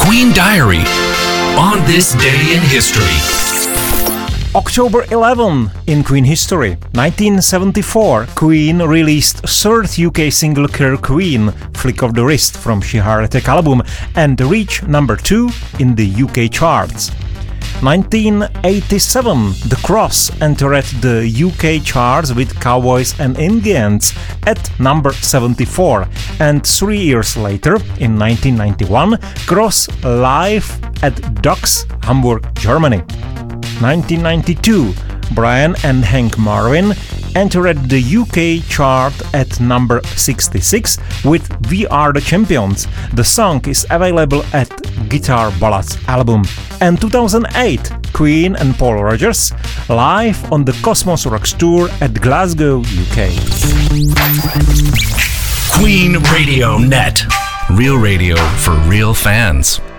Queen Diary on this day in history. October 11 in Queen history. 1974, Queen released third UK single Killer Queen, Flick of the Wrist from She Heart Attack album, and reached number 2 in the UK charts. 1987, The Cross entered the UK charts with Cowboys and Indians at number 74, and 3 years later, in 1991, Cross live at Docks, Hamburg, Germany. 1992, Brian and Hank Marvin entered the UK chart at number 66 with We Are the Champions. The song is available at Guitar Ballads album. And 2008, Queen and Paul Rogers live on the Cosmos Rocks Tour at Glasgow, UK. Queen Radio Net. Real radio for real fans.